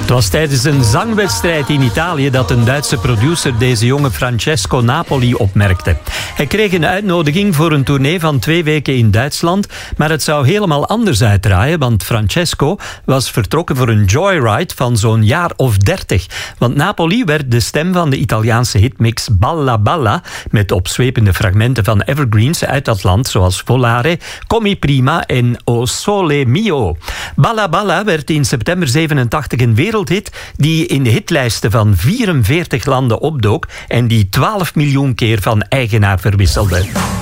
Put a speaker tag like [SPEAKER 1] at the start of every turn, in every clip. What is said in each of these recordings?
[SPEAKER 1] Het was tijdens een zangwedstrijd in Italië dat een Duitse producer deze jonge Francesco Napoli opmerkte. Hij kreeg een uitnodiging voor een tournee van 2 weken in Duitsland, maar het zou helemaal anders uitdraaien, want Francesco was vertrokken voor een joyride van zo'n jaar of 30. Want Napoli werd de stem van de Italiaanse hitmix Balla Balla, met opzwepende fragmenten van evergreens uit dat land, zoals Volare, Come Prima en O Sole Mio. Balla Balla werd in september 87 een wereldhit die in de hitlijsten van 44 landen opdook en die 12 miljoen keer van eigenaar verwisselde.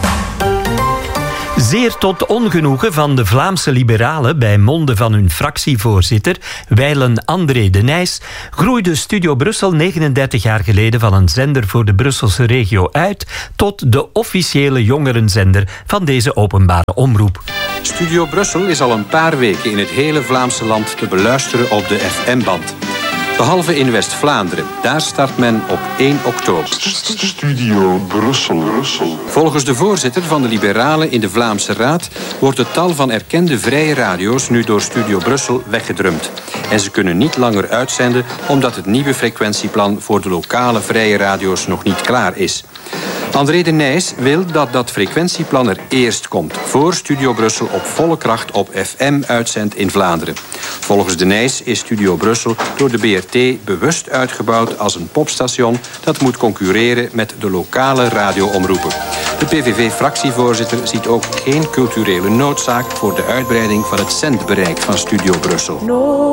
[SPEAKER 1] Zeer tot ongenoegen van de Vlaamse liberalen bij monden van hun fractievoorzitter, wijlen André de Nijs, groeide Studio Brussel 39 jaar geleden van een zender voor de Brusselse regio uit tot de officiële jongerenzender van deze openbare omroep.
[SPEAKER 2] Studio Brussel is al een paar weken in het hele Vlaamse land te beluisteren op de FM-band. Behalve in West-Vlaanderen. Daar start men op 1 oktober.
[SPEAKER 3] Studio Brussel.
[SPEAKER 2] Volgens de voorzitter van de Liberalen in de Vlaamse Raad wordt het tal van erkende vrije radio's nu door Studio Brussel weggedrumd. En ze kunnen niet langer uitzenden omdat het nieuwe frequentieplan voor de lokale vrije radio's nog niet klaar is. André de Nijs wil dat dat frequentieplan er eerst komt, voor Studio Brussel op volle kracht op FM uitzendt in Vlaanderen. Volgens de Nijs is Studio Brussel door de BRT bewust uitgebouwd als een popstation dat moet concurreren met de lokale radioomroepen. De PVV-fractievoorzitter ziet ook geen culturele noodzaak voor de uitbreiding van het zendbereik van Studio Brussel.